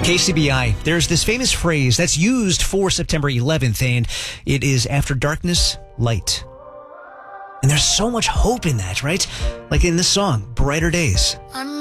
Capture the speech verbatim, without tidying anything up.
K C B I, there's this famous phrase that's used for September eleventh, and it is after darkness, light. And there's so much hope in that, right? Like in this song, Brighter Days. I